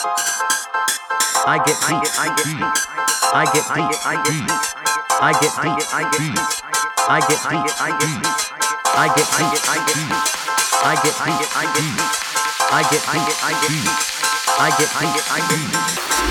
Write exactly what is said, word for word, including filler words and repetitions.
I get deep. I get deep. I get deep. I get deep. I get deep. I get deep. I get deep. I get deep. I get deep. I get deep. I get deep. I get deep. I get deep. I get deep. I get deep. I get deep.